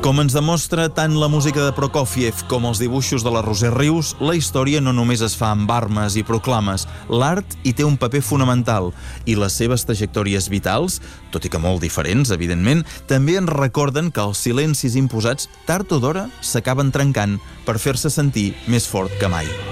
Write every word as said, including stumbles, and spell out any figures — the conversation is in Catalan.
Com ens demostra tant la música de Prokofiev com els dibuixos de la Roser Rius, la història no només es fa amb armes i proclames. L'art hi té un paper fonamental i les seves trajectòries vitals, tot i que molt diferents, evidentment, també ens recorden que els silencis imposats tard o d'hora s'acaben trencant per fer-se sentir més fort que mai.